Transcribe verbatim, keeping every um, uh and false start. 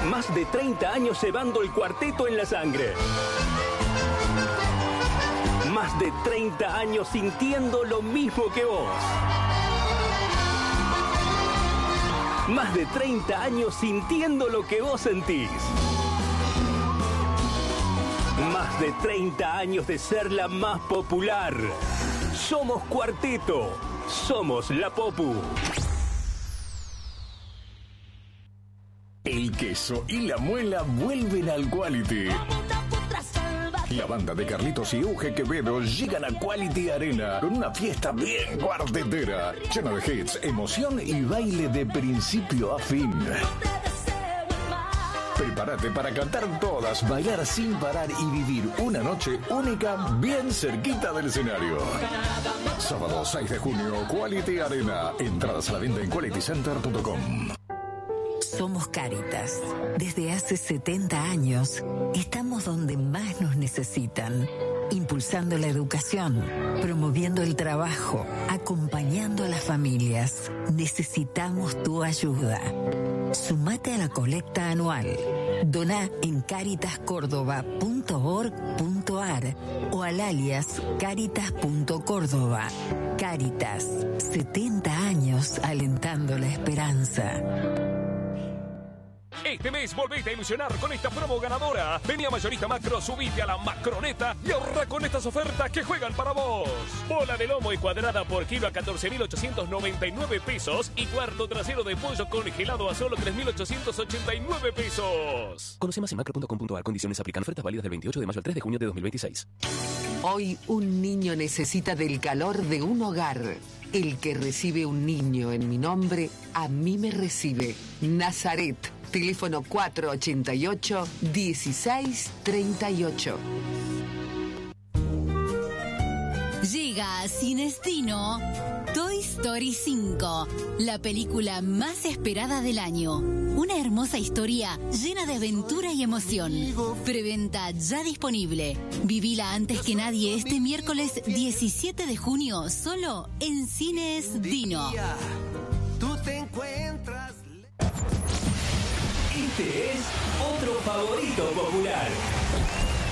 Más de treinta años llevando el cuarteto en la sangre. Más de treinta años sintiendo lo mismo que vos. Más de treinta años sintiendo lo que vos sentís. Más de treinta años de ser la más popular. Somos Cuarteto. Somos la Popu. El queso y la muela vuelven al Quality. La banda de Carlitos y Euge Quevedo llegan a Quality Arena con una fiesta bien cuartetera, llena de hits, emoción y baile de principio a fin. Prepárate para cantar todas, bailar sin parar y vivir una noche única bien cerquita del escenario. Sábado seis de junio, Quality Arena. Entradas a la venta en quality center punto com. Somos Cáritas. Desde hace setenta años estamos donde más nos necesitan, impulsando la educación, promoviendo el trabajo, acompañando a las familias. Necesitamos tu ayuda. Sumate a la colecta anual. Doná en caritas córdoba punto org punto ar o al alias caritas punto córdoba. Cáritas, setenta años alentando la esperanza. Este mes volvete a ilusionar con esta promo ganadora. Vení a Mayorista Macro, subite a la Macroneta y ahorra con estas ofertas que juegan para vos. Bola de lomo y cuadrada por kilo a catorce mil ochocientos noventa y nueve pesos y cuarto trasero de pollo congelado a solo tres mil ochocientos ochenta y nueve pesos. Conoce más en macro punto com punto ar. Condiciones aplican. Ofertas válidas del veintiocho de mayo al tres de junio de dos mil veintiséis. Hoy un niño necesita del calor de un hogar. El que recibe un niño en mi nombre, a mí me recibe. Nazaret. Teléfono cuatro ochenta y ocho, dieciséis treinta y ocho. Llega a Cinestino Toy Story cinco, la película más esperada del año. Una hermosa historia llena de aventura y emoción. Preventa ya disponible. Vivila antes que nadie este miércoles diecisiete de junio, solo en Cines Dino. Tú te encuentras. Este es otro favorito popular.